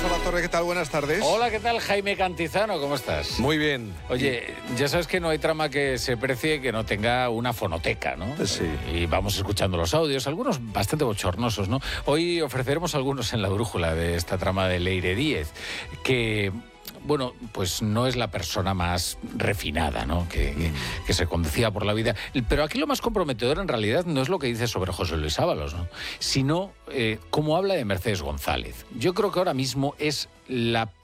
Torre, ¿qué tal? Buenas tardes. Hola, ¿qué tal, Jaime Cantizano? ¿Cómo estás? Muy bien. Oye, ya sabes que no hay trama que se precie que no tenga una fonoteca, ¿no? Sí. Y vamos escuchando los audios, algunos bastante bochornosos, ¿no? Hoy ofreceremos algunos en la brújula de esta trama de Leire Díez, que... bueno, pues no es la persona más refinada, ¿no? Que se conducía por la vida. Pero aquí lo más comprometedor en realidad no es lo que dice sobre José Luis Ábalos, ¿no? Sino cómo habla de Mercedes González. Yo creo que ahora mismo es la